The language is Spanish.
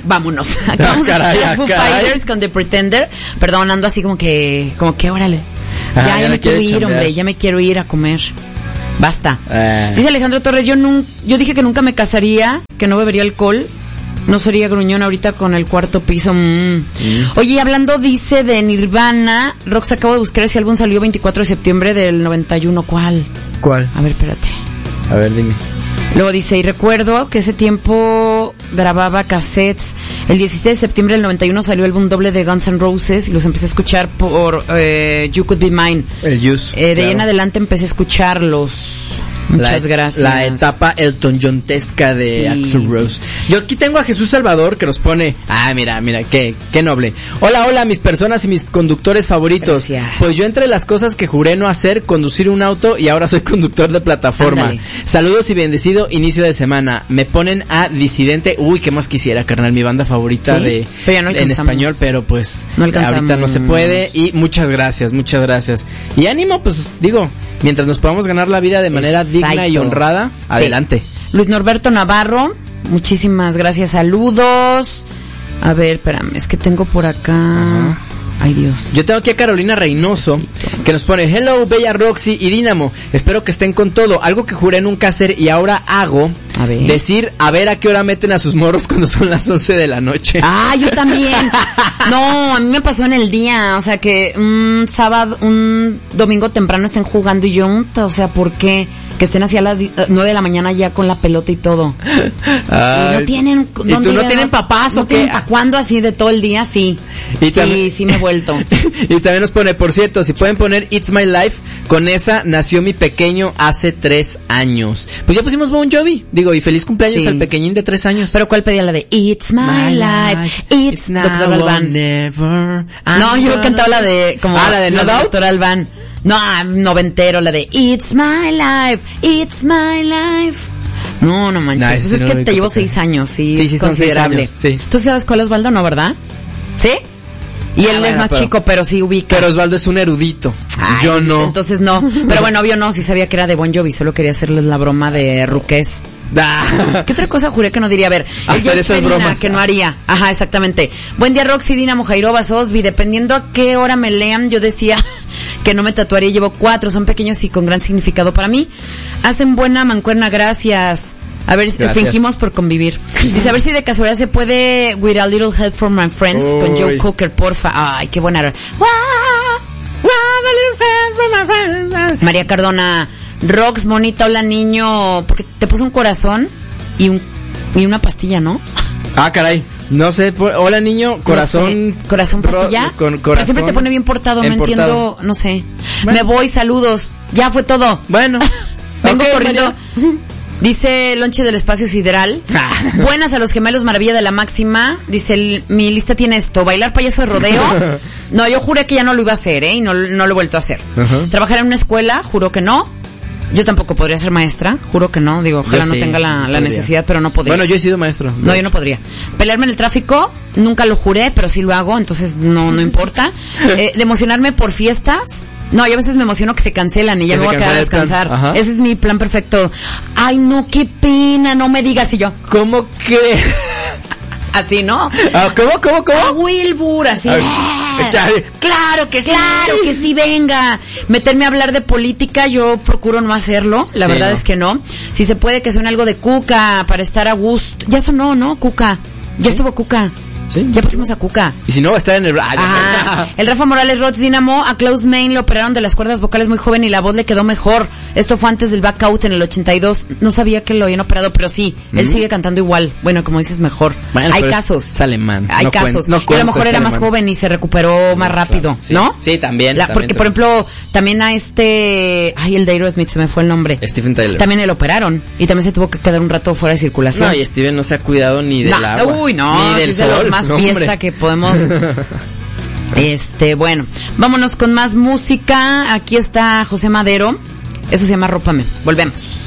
vámonos. Acabamos de escuchar Foo Fighters con The Pretender. Perdón, ando así como que órale. Ya me quiero ir, hombre, ya me quiero ir a comer. Basta. Dice Alejandro Torres, yo dije que nunca me casaría, que no bebería alcohol. No sería gruñón ahorita con el cuarto piso. Oye, hablando, dice, de Nirvana, Rox, acabo de buscar ese álbum, salió 24 de septiembre del 91. ¿Cuál? A ver, espérate. A ver, dime. Luego dice, y recuerdo que ese tiempo grababa cassettes. El 17 de septiembre del 91 salió el álbum doble de Guns N' Roses y los empecé a escuchar por You Could Be Mine. El Use. De ahí en adelante empecé a escucharlos. Muchas gracias. La etapa Elton John-tesca de Axl Rose. Yo aquí tengo a Jesús Salvador que nos pone, mira, qué noble. Hola, mis personas y mis conductores favoritos. Gracias. Pues yo, entre las cosas que juré no hacer, conducir un auto, y ahora soy conductor de plataforma. Ándale. Saludos y bendecido inicio de semana. Me ponen a Disidente. Uy, qué más quisiera, carnal, mi banda favorita en español, pero pues no ahorita no se puede. Y muchas gracias. Y ánimo, pues digo, mientras nos podamos ganar la vida de manera digna y honrada, adelante. Luis Norberto Navarro, muchísimas gracias, saludos. A ver, espérame, es que tengo por acá. Ajá. Ay, Dios. Yo tengo aquí a Carolina Reynoso, que nos pone, hello, Bella Roxy y Dínamo, espero que estén con todo. Algo que juré nunca hacer y ahora hago, decir, a ver a qué hora meten a sus morros cuando son las 11 de la noche. Yo también. No, a mí me pasó en el día, o sea, que un domingo temprano estén jugando y yo, o sea, ¿por qué? Que estén así a las 9 de la mañana ya con la pelota y todo. Y no tienen... ¿Y tú no tienen papás o qué? ¿A cuándo así de todo el día? Sí. Sí me he vuelto. Y también nos pone, por cierto, si pueden poner It's My Life, con esa nació mi pequeño hace 3 años. Pues ya pusimos Bon Jovi. Digo, y feliz cumpleaños al pequeñín de 3 años. ¿Pero cuál pedía? La de It's My Life, It's now Dr. or never. No, yo cantaba la de... como la de No Doubt. Dr. Alban. No, noventero, la de It's My Life, It's My Life. No manches. Pues es que te llevo 6 años, sí, es considerable. 6 años, sí. ¿Tú sabes cuál es Osvaldo, no, verdad? ¿Sí? Y él es más chico, pero sí ubica. Pero Osvaldo es un erudito. Yo no. Entonces no. Pero bueno, obvio no, sí sabía que era de Bon Jovi, solo quería hacerles la broma de Ruqués. ¿Qué otra cosa juré que no diría? A ver, hacer esas bromas que no haría. Ajá, exactamente. Buen día, Roxy, Dínamo, Jairova, Sosby. Dependiendo a qué hora me lean, yo decía que no me tatuaría. Llevo 4, son pequeños y con gran significado para mí. Hacen buena mancuerna, gracias. A ver, fingimos por convivir. Dice, a ver si de casualidad se puede With a Little Help from My Friends con Joe Cocker, porfa. Ay, qué buena. María Cardona, Rox, monita, hola niño, porque te puso un corazón y una pastilla, ¿no? Caray. No sé, hola niño, corazón. No sé, corazón pastilla. Con corazón. Pero siempre te pone bien portado, no entiendo, no sé. Bueno. Me voy, saludos. Ya fue todo. Bueno. Vengo corriendo. Dice Lonche del Espacio Sideral. Buenas a los gemelos, maravilla de la máxima. Dice, mi lista tiene esto: bailar payaso de rodeo. No, yo juré que ya no lo iba a hacer, y no lo he vuelto a hacer. Trabajar en una escuela, juro que no. Yo tampoco podría ser maestra, juro que no. Digo, ojalá no tenga la necesidad, pero no podría. Bueno, yo he sido maestro. No, yo no podría. Pelearme en el tráfico, nunca lo juré, pero sí lo hago, entonces no importa. De emocionarme por fiestas. No, yo a veces me emociono que se cancelan y ya me voy a quedar a descansar. Ese es mi plan perfecto. Ay, no, qué pena, no me digas. Y yo, ¿cómo que? Así, ¿no? ¿Cómo? A Wilbur, así. Claro que sí, venga. Meterme a hablar de política, yo procuro no hacerlo. La verdad es que no. Si se puede, que suene algo de Cuca para estar a gusto. Ya sonó, ¿no? Cuca. Ya estuvo Cuca. Sí. Ya pusimos a Cuca. Y si no, va a estar en el... El Rafa Morales Rods Dínamo, a Klaus Main le operaron de las cuerdas vocales muy joven y la voz le quedó mejor. Esto fue antes del back out en el 82. No sabía que lo habían operado, pero sí, él sigue cantando igual. Bueno, como dices, mejor. Bueno, hay casos. Es alemán. Hay casos. Y a lo mejor era más joven y se recuperó más rápido, sí. ¿no? Sí, también. Porque, por ejemplo, también a el de Aerosmith, se me fue el nombre. Stephen Tyler. También lo operaron y también se tuvo que quedar un rato fuera de circulación. No, y Steven no se ha cuidado ni del agua. Uy, no. Ni del sol. Es de los más fiesta que podemos. Bueno, vámonos con más música. Aquí está José Madero. Eso se llama Rópame. Volvemos.